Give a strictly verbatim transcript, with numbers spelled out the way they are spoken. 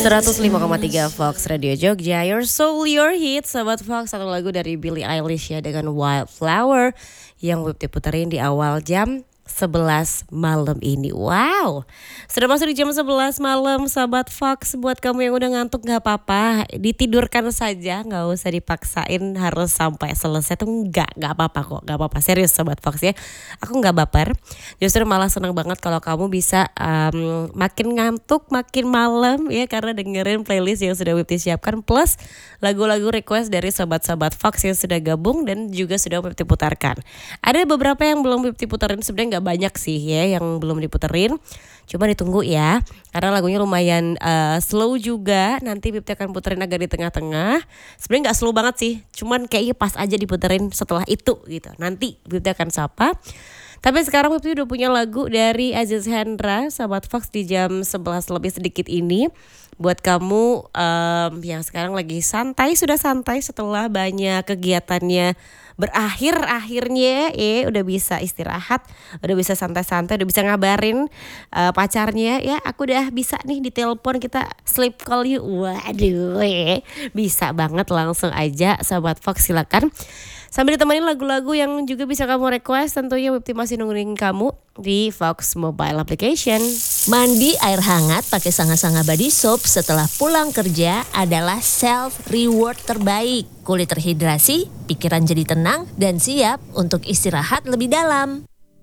seratus lima koma tiga Fox Radio Jogja, Your Soul, Your Hit. Sahabat Fox, satu lagu dari Billie Eilish ya dengan Wildflower yang Wip diputerin di awal jam sebelas malam ini. Wow, sudah masuk di jam sebelas malam sahabat Fox. Buat kamu yang udah ngantuk gak apa-apa, ditidurkan saja, gak usah dipaksain harus sampai selesai tuh. Enggak, gak apa-apa kok, gak apa-apa. Serius sahabat Fox ya, aku gak baper. Justru malah senang banget kalau kamu bisa um, makin ngantuk makin malam ya, karena dengerin playlist yang sudah Wip siapkan, plus lagu-lagu request dari sahabat-sahabat Fox yang sudah gabung dan juga sudah Wip putarkan. Ada beberapa yang belum Wip putarin, sebenarnya gak banyak sih ya yang belum diputerin, cuma ditunggu ya karena lagunya lumayan uh, slow juga. Nanti Wip akan puterin agak di tengah-tengah. Sebenarnya nggak slow banget sih, cuman kayaknya pas aja diputerin setelah itu gitu. Nanti Wip akan sapa. Tapi sekarang Wip udah punya lagu dari Aziz Hendra, sahabat Fox, di jam sebelas lebih sedikit ini. Buat kamu um, yang sekarang lagi santai, sudah santai setelah banyak kegiatannya berakhir akhirnya, eh udah bisa istirahat, udah bisa santai-santai, udah bisa ngabarin uh, pacarnya, ya aku udah bisa nih di telepon, kita sleep call yuk. Waduh, eh, bisa banget, langsung aja sahabat Fox, silakan. Sambil ditemenin lagu-lagu yang juga bisa kamu request, tentunya Wip masih nungguin kamu di Fox Mobile Application. Mandi air hangat pakai Sanga-Sanga Body Soap setelah pulang kerja adalah self reward terbaik. Kulit terhidrasi, pikiran jadi tenang, dan siap untuk istirahat lebih dalam.